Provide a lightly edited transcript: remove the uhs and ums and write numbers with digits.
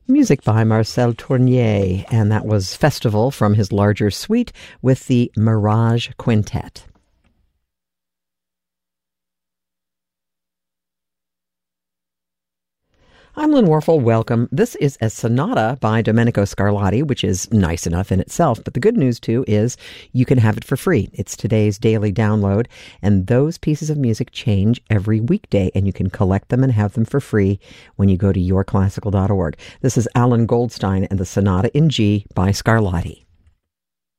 Music by Marcel Tournier, and that was Festival from his larger suite with the Mirage Quintet. I'm Lynn Warfel. Welcome. This is a sonata by Domenico Scarlatti, which is nice enough in itself. But the good news, too, is you can have it for free. It's today's daily download, and those pieces of music change every weekday, and you can collect them and have them for free when you go to yourclassical.org. This is Alan Goldstein and the Sonata in G by Scarlatti.